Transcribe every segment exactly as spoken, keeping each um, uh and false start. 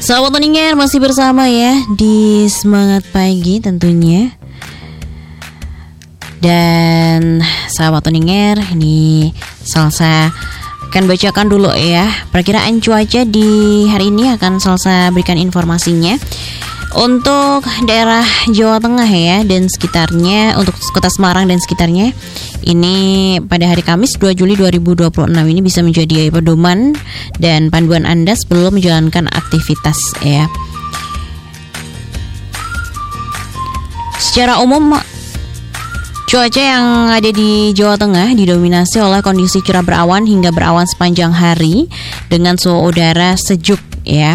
Sahabat Toninger masih bersama ya di Semangat Pagi tentunya. Dan sahabat Toninger, ini Salsa akan bacakan dulu ya perkiraan cuaca di hari ini. Akan Salsa berikan informasinya untuk daerah Jawa Tengah ya dan sekitarnya. Untuk kota Semarang dan sekitarnya, ini pada hari Kamis dua Juli dua ribu dua puluh enam ini bisa menjadi pedoman dan panduan Anda sebelum menjalankan aktivitas ya. Secara umum, cuaca yang ada di Jawa Tengah didominasi oleh kondisi cerah berawan hingga berawan sepanjang hari dengan suhu udara sejuk ya.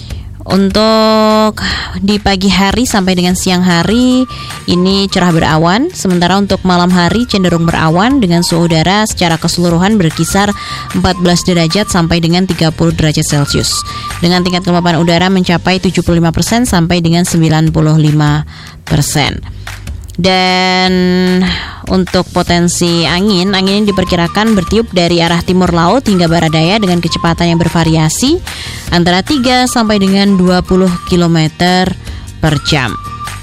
Untuk di pagi hari sampai dengan siang hari ini cerah berawan, sementara untuk malam hari cenderung berawan dengan suhu udara secara keseluruhan berkisar empat belas derajat sampai dengan tiga puluh derajat Celcius. Dengan tingkat kelembapan udara mencapai tujuh puluh lima persen sampai dengan sembilan puluh lima persen. Dan untuk potensi angin, angin ini diperkirakan bertiup dari arah timur laut hingga barat daya dengan kecepatan yang bervariasi antara tiga sampai dengan dua puluh kilometer per jam.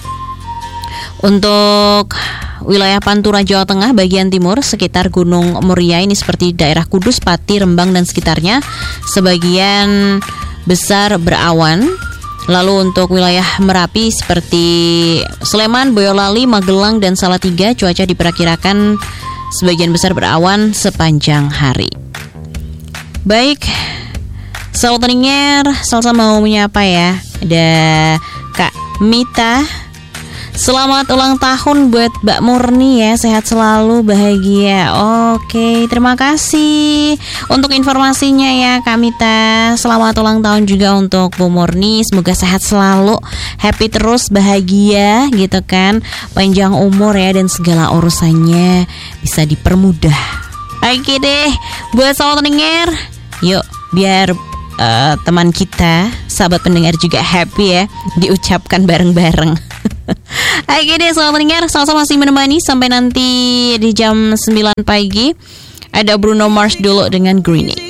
Untuk wilayah Pantura Jawa Tengah bagian timur sekitar Gunung Muria ini seperti daerah Kudus, Pati, Rembang dan sekitarnya sebagian besar berawan. Lalu untuk wilayah Merapi seperti Sleman, Boyolali, Magelang, dan Salatiga cuaca diperkirakan sebagian besar berawan sepanjang hari. Baik, sahabat Toninger, Salsa mau menyapa ya. Ada Kak Mita. Selamat ulang tahun buat Mbak Murni ya, sehat selalu, bahagia. Oke, terima kasih untuk informasinya ya Kak Mita. Selamat ulang tahun juga untuk Bu Murni, semoga sehat selalu, happy terus, bahagia gitu kan, panjang umur ya dan segala urusannya bisa dipermudah. Oke deh, buat sahabat pendengar, yuk biar uh, teman kita, sahabat pendengar juga happy ya, diucapkan bareng-bareng. Oke deh selamat pendengar, Salsa masih menemani sampai nanti di jam sembilan pagi. Ada Bruno Mars dulu dengan Greening.